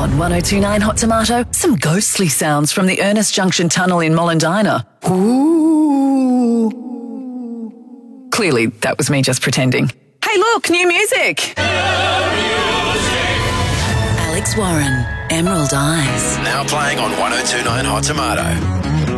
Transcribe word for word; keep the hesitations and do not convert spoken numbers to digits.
On one oh two point nine Hot Tomato, some ghostly sounds from the Ernest Junction Tunnel in Mollendina. Ooh. Clearly, that was me just pretending. Hey, look, new music. Alex Warren, Emerald Eyes. Now playing on one oh two point nine Hot Tomato.